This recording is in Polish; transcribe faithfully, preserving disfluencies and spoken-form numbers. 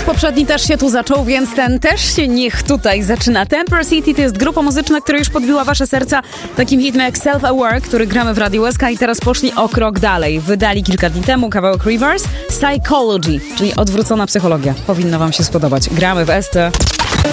poprzedni też się tu zaczął, więc ten też się niech tutaj zaczyna. Temper City to jest grupa muzyczna, która już podbiła wasze serca takim hitem jak Self-Aware, który gramy w Radiu S K i teraz poszli o krok dalej. Wydali kilka dni temu kawałek Reverse, Psychology, czyli odwrócona psychologia. Powinno wam się spodobać. Gramy w S T.